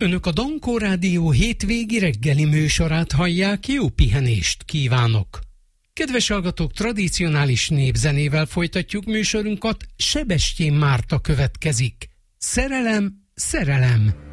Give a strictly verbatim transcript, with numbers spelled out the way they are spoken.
Önök a Dankó Rádió hétvégi reggeli műsorát hallják, jó pihenést kívánok! Kedves hallgatók, tradicionális népzenével folytatjuk műsorunkat, Sebestyén Márta következik. Szerelem, szerelem!